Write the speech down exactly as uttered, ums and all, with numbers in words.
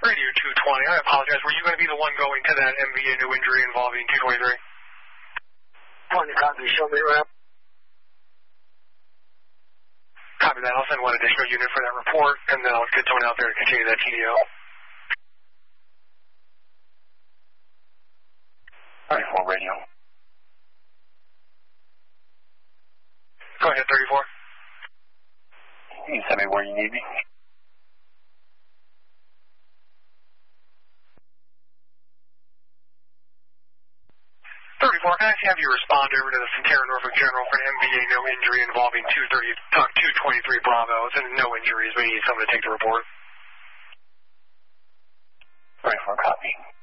Radio two twenty, I apologize. Were you going to be the one going to that M V A new injury involving two twenty-three? twenty copy, show me ramp. Copy that. I'll send one additional unit for that report, and then I'll get someone out there to continue that T D O. thirty-four radio. Go ahead, thirty-four. You can send me where you need me. thirty-four, can I actually have you respond over to the Centerra Norfolk General for an M V A no injury involving two thirty, uh, two twenty-three Bravo? It's no injuries, but you need someone to take the report. thirty-four, copy.